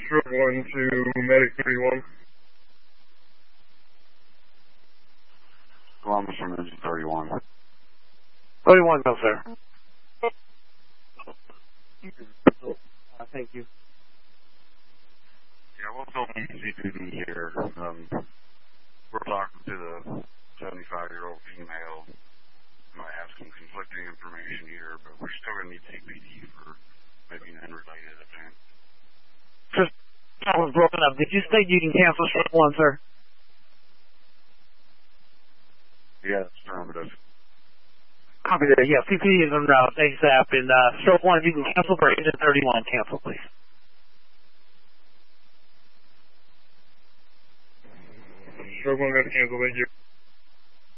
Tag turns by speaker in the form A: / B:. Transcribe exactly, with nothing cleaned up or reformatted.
A: stroke one to medic thirty-one.
B: Columbus from engine thirty-one.
C: thirty-one, no, sir. Uh, thank you.
B: Yeah, we'll still need C P D here. Um, we're talking to the seventy-five-year-old female. Might have some conflicting information here, but we're still going to need C P D for maybe an unrelated event.
C: Just, I was broken up. Did you say you can cancel stroke one, sir?
B: Yeah, it's affirmative.
C: Copy that. Yeah, C P D is en route ASAP, and uh, stroke one, if you can cancel for engine thirty-one, cancel, please.
A: Stroke one got canceled, thank you.